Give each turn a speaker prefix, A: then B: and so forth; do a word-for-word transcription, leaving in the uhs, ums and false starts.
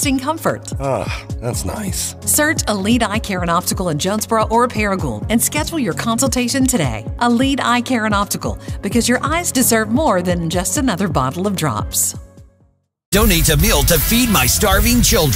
A: lasting comfort.
B: Ah, that's nice.
A: Search Elite Eye Care and Optical in Jonesboro or Paragould and schedule your consultation today. Elite Eye Care and Optical, because your eyes deserve more than just another bottle of drops.
C: Donate a meal to feed my starving children.